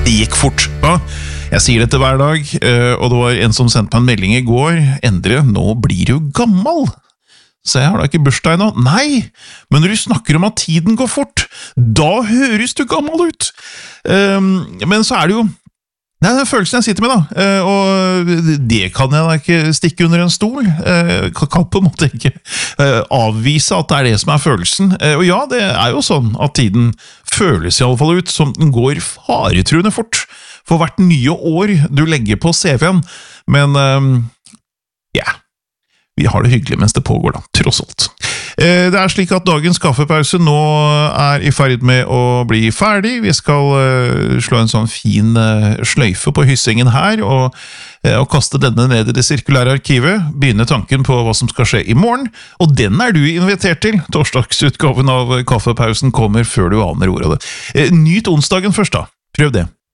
Det gikk fort. Ja, jeg sier dette hver dag, og det var en som sendte meg en melding i går. Endre, nå blir du gammel. Så jeg har da ikke bursdag nå. Nei, men når du snakker om at tiden går fort, da høres du gammel ut. Men så er det jo det er den følelsen jeg sitter med da, og det kan jeg da ikke stikke under en stol. Kan på en måte ikke avvise at det er det som er følelsen. Og ja, det er jo sånn at tiden føles i alle fall ut som den går faretruende fort for hvert nye år du legger på CV-en. Men ja, vi har det hyggelig mens det pågår da, tross alt. Det er slik at dagens kaffepause nå er i ferd med å bli ferdig. Vi skal slå en sånn fin sløyfe på hyssingen her, og kaste denne ned i det sirkulære arkivet. Begynne tanken på hva som skal skje i morgen, og den er du invitert til. Torsdagsutgaven av kaffepausen kommer før du aner ordet av det. Nyt onsdagen først da. Prøv det.